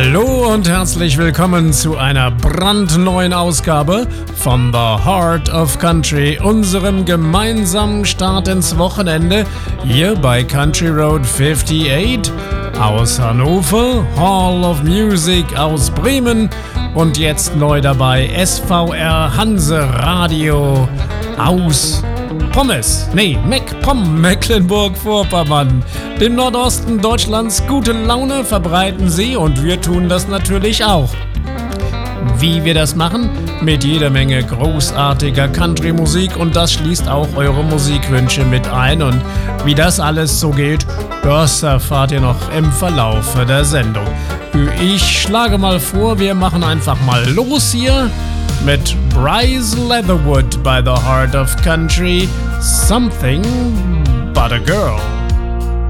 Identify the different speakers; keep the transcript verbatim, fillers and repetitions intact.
Speaker 1: Hallo und herzlich willkommen zu einer brandneuen Ausgabe von The Heart of Country, unserem gemeinsamen Start ins Wochenende hier bei Country Road fünfundachtzig aus Hannover, Hall of Music aus Bremen und jetzt neu dabei S V R Hanse Radio aus Pommes, nee, MacPom, Mecklenburg-Vorpommern. Dem Nordosten Deutschlands gute Laune verbreiten sie und wir tun das natürlich auch. Wie wir das machen? Mit jeder Menge großartiger Country-Musik und das schließt auch eure Musikwünsche mit ein. Und wie das alles so geht, das erfahrt ihr noch im Verlauf der Sendung. Ich schlage mal vor, wir machen einfach mal los hier mit Bryce Leatherwood bei The Heart of Country, Something But a Girl.